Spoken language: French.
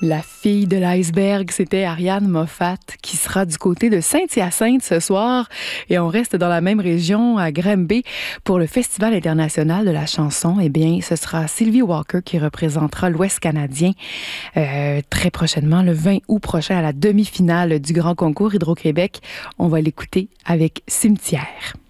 La fille de l'iceberg, c'était Ariane Moffat qui sera du côté de Saint-Hyacinthe ce soir. Et on reste dans la même région, à Granby, pour le Festival international de la chanson. Eh bien, ce sera Sylvie Walker qui représentera l'Ouest canadien très prochainement, le 20 août prochain, à la demi-finale du Grand Concours Hydro-Québec. On va l'écouter avec Cimetière.